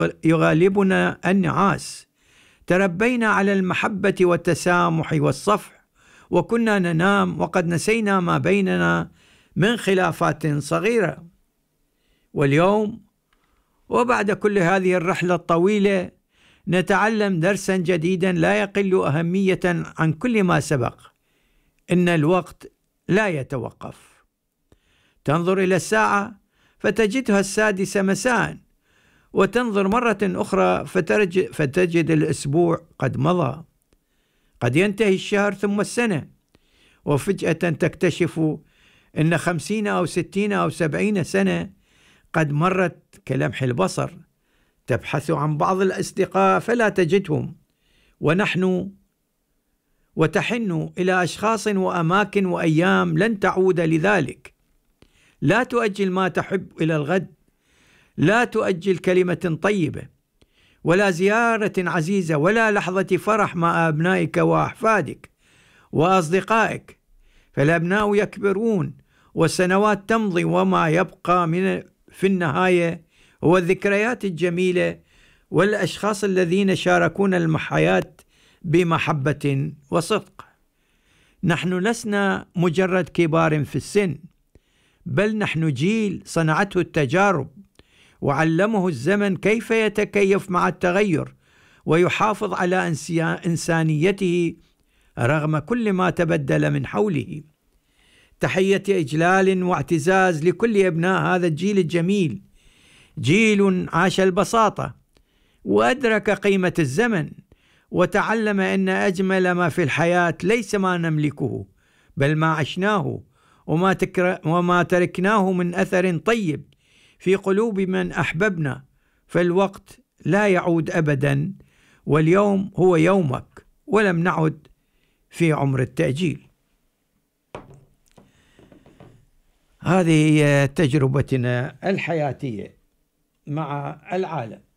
يغالبنا النعاس. تربينا على المحبة والتسامح والصفح، وكنا ننام وقد نسينا ما بيننا من خلافات صغيرة. واليوم وبعد كل هذه الرحلة الطويلة نتعلم درسا جديدا لا يقل أهمية عن كل ما سبق: إن الوقت لا يتوقف. تنظر إلى الساعة فتجدها 6 مساء، وتنظر مرة أخرى فتجد الأسبوع قد مضى. قد ينتهي الشهر ثم السنة، وفجأة تكتشف أن 50 أو 60 أو 70 سنة قد مرت كلمح البصر. تبحث عن بعض الأصدقاء فلا تجدهم، وتحن إلى أشخاص وأماكن وأيام لن تعود لذلك. لا تؤجل ما تحب إلى الغد، لا تؤجل كلمة طيبة ولا زيارة عزيزة ولا لحظة فرح مع أبنائك وأحفادك وأصدقائك، فالأبناء يكبرون والسنوات تمضي، وما يبقى في النهاية هو الذكريات الجميلة والأشخاص الذين شاركونا الحياة بمحبة وصدق. نحن لسنا مجرد كبار في السن، بل نحن جيل صنعته التجارب وعلمه الزمن كيف يتكيف مع التغير ويحافظ على إنسانيته رغم كل ما تبدل من حوله. تحية إجلال واعتزاز لكل أبناء هذا الجيل الجميل، جيل عاش البساطة وأدرك قيمة الزمن، وتعلم أن أجمل ما في الحياة ليس ما نملكه بل ما عشناه وما تركناه من أثر طيب في قلوب من أحببنا. فالوقت لا يعود أبدا، واليوم هو يومك، ولم نعد في عمر التأجيل. هذه هي تجربتنا الحياتية مع العالم.